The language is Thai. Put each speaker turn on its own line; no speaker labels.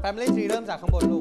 Family Tree เริ่มจากข้างบนลูก